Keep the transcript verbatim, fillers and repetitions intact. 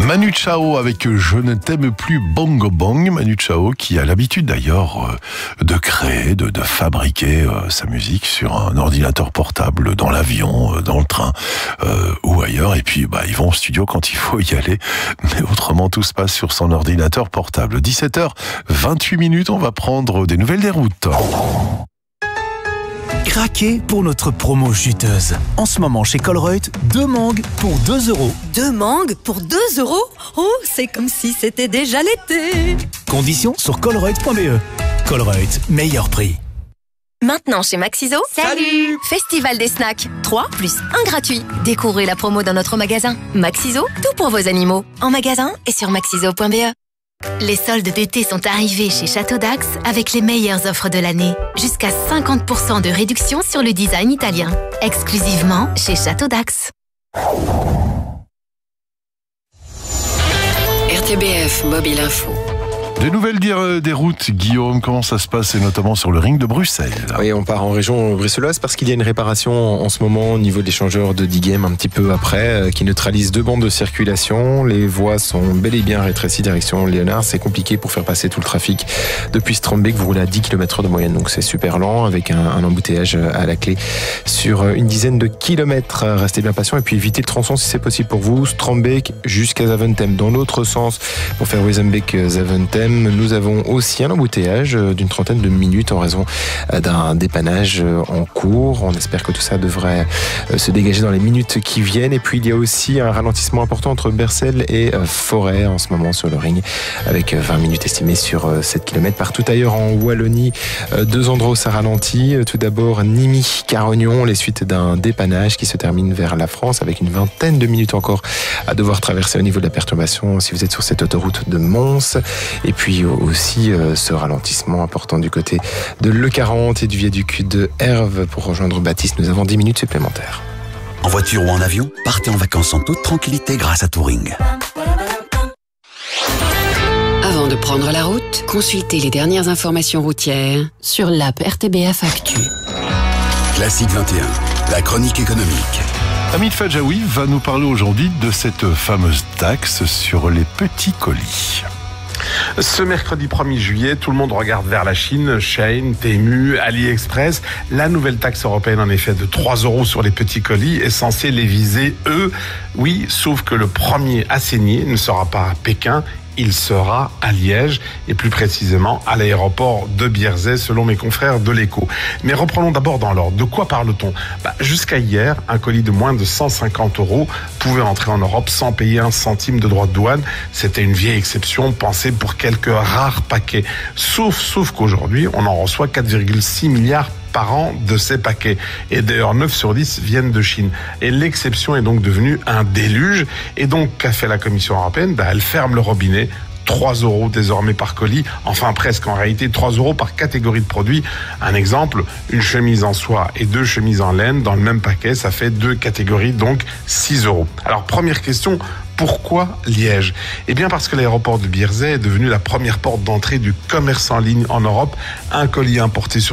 Manu Chao avec Je ne t'aime plus Bongo Bong. Manu Chao qui a l'habitude d'ailleurs de créer, de, de fabriquer sa musique sur un ordinateur portable, dans l'avion, dans le train euh, ou ailleurs. Et puis bah, ils vont au studio quand il faut y aller. Mais autrement tout se passe sur son ordinateur portable. dix-sept heures vingt-huit minutes, on va prendre des nouvelles des routes. Craquez pour notre promo juteuse. En ce moment chez Colruyt, deux mangues pour deux euros. Deux mangues pour deux euros? Oh, c'est comme si c'était déjà l'été. Conditions sur colruyt point b e. Colruyt, meilleur prix. Maintenant chez Maxiso, salut! Festival des snacks, trois plus un gratuit. Découvrez la promo dans notre magasin. Maxiso, tout pour vos animaux. En magasin et sur maxiso point b e. Les soldes d'été sont arrivés chez Château d'Axe avec les meilleures offres de l'année. Jusqu'à cinquante pour cent de réduction sur le design italien. Exclusivement chez Château d'Axe. R T B F Mobile Info. Des nouvelles dire des routes, Guillaume, comment ça se passe, et notamment sur le ring de Bruxelles? Oui, on part en région bruxelloise parce qu'il y a une réparation en ce moment au niveau de l'échangeur de Diegem un petit peu après, qui neutralise deux bandes de circulation. Les voies sont bel et bien rétrécies direction Léonard. C'est compliqué pour faire passer tout le trafic depuis Strombeek. Vous roulez à dix kilomètres heure de moyenne, donc c'est super lent avec un, un embouteillage à la clé sur une dizaine de kilomètres. Restez bien patient et puis évitez le tronçon si c'est possible pour vous. Strombeek jusqu'à Zaventem. Dans l'autre sens, pour faire Wezenbeek-Zaventem, nous avons aussi un embouteillage d'une trentaine de minutes en raison d'un dépannage en cours. On espère que tout ça devrait se dégager dans les minutes qui viennent. Et puis il y a aussi un ralentissement important entre Bercel et Forêt en ce moment sur le ring, avec vingt minutes estimées sur sept kilomètres. Partout ailleurs en Wallonie, deux endroits où ça ralentit. Tout d'abord Nimy-Carognon, les suites d'un dépannage qui se termine vers la France, avec une vingtaine de minutes encore à devoir traverser au niveau de la perturbation si vous êtes sur cette autoroute de Mons. Et puis aussi euh, ce ralentissement important du côté de l'E quarante et du viaduc de Herve pour rejoindre Baptiste. Nous avons dix minutes supplémentaires. En voiture ou en avion, partez en vacances en toute tranquillité grâce à Touring. Avant de prendre la route, consultez les dernières informations routières sur l'app R T B F Actu. Classique vingt et un, la chronique économique. Hamid Fadjaoui va nous parler aujourd'hui de cette fameuse taxe sur les petits colis. Ce mercredi premier juillet, tout le monde regarde vers la Chine, Shein, Temu, AliExpress. La nouvelle taxe européenne, en effet, de trois euros sur les petits colis est censée les viser, eux. Oui, sauf que le premier à saigner ne sera pas à Pékin, il sera à Liège, et plus précisément à l'aéroport de Bierzet, selon mes confrères de l'Écho. Mais reprenons d'abord dans l'ordre. De quoi parle-t-on? bah, Jusqu'à hier, un colis de moins de cent cinquante euros pouvait entrer en Europe sans payer un centime de droits de douane. C'était une vieille exception pensée pour quelques rares paquets. Sauf, sauf qu'aujourd'hui, on en reçoit quatre virgule six milliards par an de ces paquets. Et d'ailleurs, neuf sur dix viennent de Chine. Et l'exception est donc devenue un déluge. Et donc, qu'a fait la Commission européenne? bah, Elle ferme le robinet. trois euros désormais par colis, enfin presque en réalité trois euros par catégorie de produits. Un exemple, une chemise en soie et deux chemises en laine dans le même paquet, ça fait deux catégories, donc six euros. Alors première question, pourquoi Liège? Eh bien parce que l'aéroport de Bierzet est devenu la première porte d'entrée du commerce en ligne en Europe. Un colis importé sur